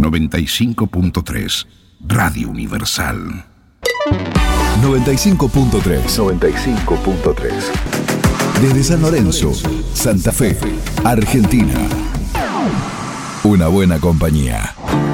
95.3 Radio Universal. 95.3. 95.3. Desde San Lorenzo, Santa Fe, Argentina. Una buena compañía.